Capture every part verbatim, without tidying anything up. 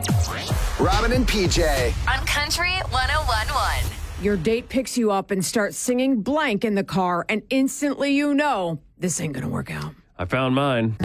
Robin and P J. On Country one oh one point one. Your date picks you up and starts singing blank in the car, and instantly you know this ain't gonna work out. I found mine.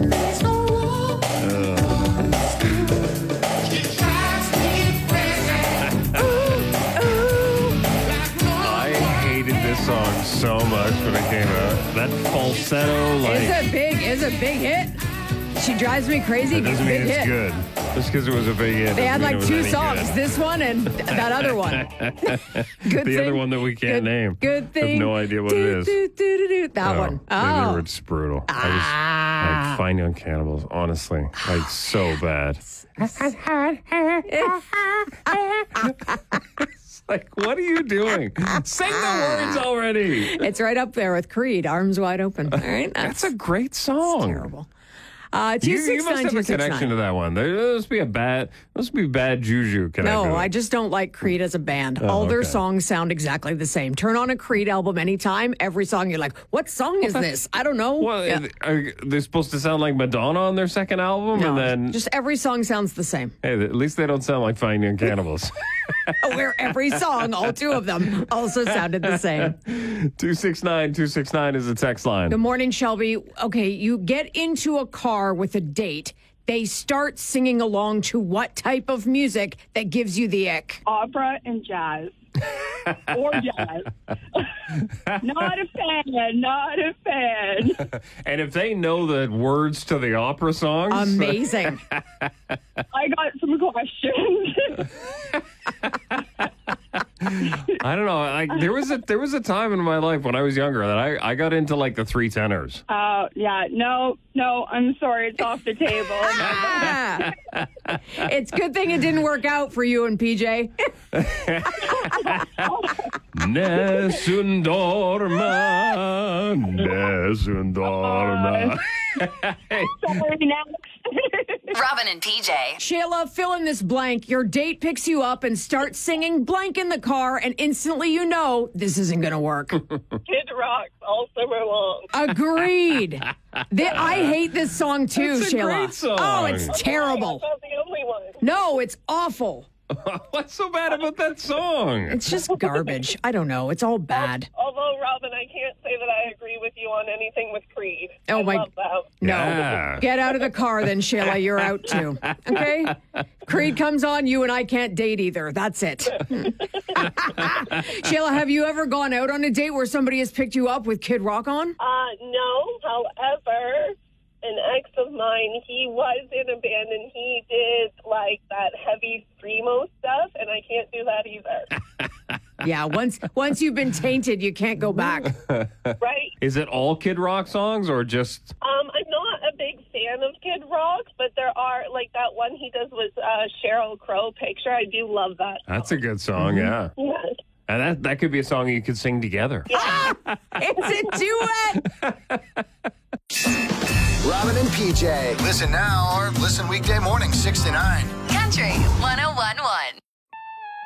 This song so much when it came out. That falsetto, like, It's a big, it's a big hit. She drives me crazy. that doesn't big mean it's hit. good. Just because it was a big hit. They had doesn't mean like it was two any songs. good. This one and that other one. Good the thing. other one that we can't good, name. Good thing. I have no idea what do, it is. Do, do, do, do. That Oh, one. they Oh. were- It's brutal. Ah. I was like Fine Young Cannibals, honestly. Like so bad. Like, what are you doing? Sing the words already. It's right up there with Creed, Arms Wide Open. All right. That's a great song. terrible. Uh, two You, six you must nine have two a six connection to nine. that one. There must be a bad, must be bad juju connection. No, I just don't like Creed as a band. Oh, All their okay. songs sound exactly the same. Turn on a Creed album anytime. Every song you're like, what song is this? I don't know. Well, Yeah. are they supposed to sound like Madonna on their second album, No, and then just every song sounds the same. hey, at least they don't sound like Fine Young Cannibals. Where every song, all two of them, also sounded the same. two six nine two six nine is the text line. Good morning, Shelby. Okay, you get into a car with a date. They start singing along to what type of music that gives you the ick? Opera and jazz. Or jazz. Not a fan, not a fan. And if they know the words to the opera songs, Amazing. I got some questions. I don't know. Like there was a there was a time in my life when I was younger that I, I got into like the three tenors. Uh, yeah, no, no, I'm sorry, it's off the table. Ah. It's a good thing it didn't work out for you and P J. Nessun dorma, nessun dorma. Sorry, next. Robin and P J. Sheila, fill in this blank. Your date picks you up and starts singing blank in the car, and instantly you know this isn't going to work. Kid Rock all summer long. Agreed. The- I hate this song too, It's a Sheila. great song. Oh, it's terrible. I'm not the only one. No, it's awful. What's so bad about that song? It's just garbage. I don't know. It's all bad. Although, Robin, I can't say that I agree with you on anything with Creed. Oh, I my- love that. No. Yeah. Get out of the car then, Sheila. You're out too. Okay? Creed comes on, you and I can't date either. That's it. Sheila, have you ever gone out on a date where somebody has picked you up with Kid Rock on? Uh, no, however, an ex of mine, he was in a band and he did like that heavy screamo stuff, and I can't do that either. Yeah, once once you've been tainted, you can't go back. Right? Is it all Kid Rock songs or just? Um, I'm not a big fan of Kid Rock, but there are, like that one he does with uh, Sheryl Crow, Picture. I do love that. That's a good song, yeah. Yes. And that that could be a song you could sing together. It's a duet. Robin and P J. Listen now or listen weekday morning, six to nine. Country one oh one point one.